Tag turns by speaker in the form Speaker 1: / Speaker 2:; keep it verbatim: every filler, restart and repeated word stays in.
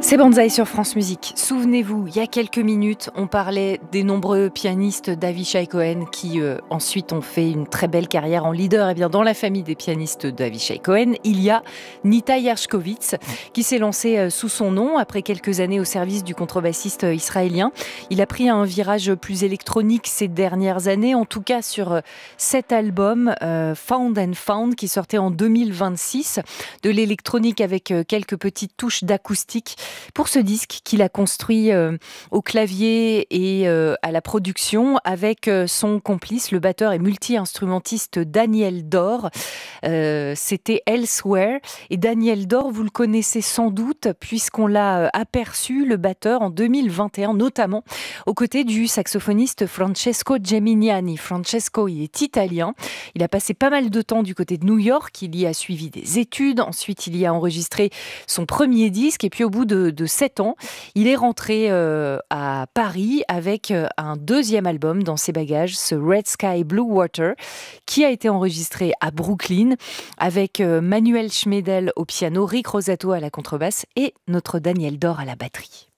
Speaker 1: C'est Banzai sur France Musique. Souvenez-vous, il y a quelques minutes, on parlait des nombreux pianistes d'Avishai Cohen qui euh, ensuite ont fait une très belle carrière en leader. Et bien, dans la famille des pianistes d'Avishai Cohen, il y a Nita Yershkovitz qui s'est lancé euh, sous son nom après quelques années au service du contrebassiste euh, israélien. Il a pris un virage plus électronique ces dernières années, en tout cas sur euh, cet album euh, Found and Found qui sortait en deux mille vingt-six, de l'électronique avec euh, quelques petites touches d'acoustique. Pour ce disque qu'il a construit euh, au clavier et euh, à la production avec euh, son complice, le batteur et multi-instrumentiste Daniel Dor. Euh, c'était Elsewhere. Et Daniel Dor, vous le connaissez sans doute puisqu'on l'a euh, aperçu, le batteur, en deux mille vingt et un, notamment aux côtés du saxophoniste Francesco Geminiani. Francesco, il est italien. Il a passé pas mal de temps du côté de New York. Il y a suivi des études. Ensuite, il y a enregistré son premier disque. Et puis, au bout de, de sept ans, il est rentré euh, à Paris avec euh, un deuxième album dans ses bagages, ce Red Sky Blue Water, qui a été enregistré à Brooklyn avec euh, Manuel Schmedel au piano, Rick Rosato à la contrebasse et notre Daniel Dor à la batterie.